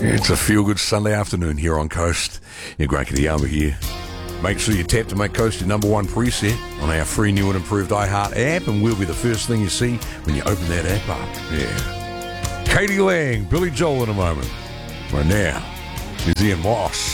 It's a feel-good Sunday afternoon here on Coast. Yeah, Grant Kitayama here. Make sure you tap to make Coast your number one preset on our free new and improved iHeart app, and we'll be the first thing you see when you open that app up. Yeah. Katie Lang, Billy Joel in a moment. Right now, here's Ian Moss.